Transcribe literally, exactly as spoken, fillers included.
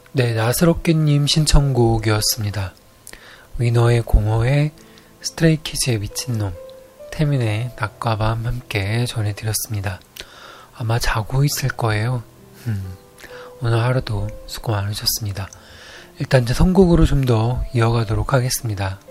네, 나스럽게님 신청곡이었습니다. 위너의 공허의 스트레이키즈의 미친놈, 태민의 낮과 밤 함께 전해드렸습니다. 아마 자고 있을 거예요. 음, 오늘 하루도 수고 많으셨습니다. 일단 제 선곡으로 좀 더 이어가도록 하겠습니다.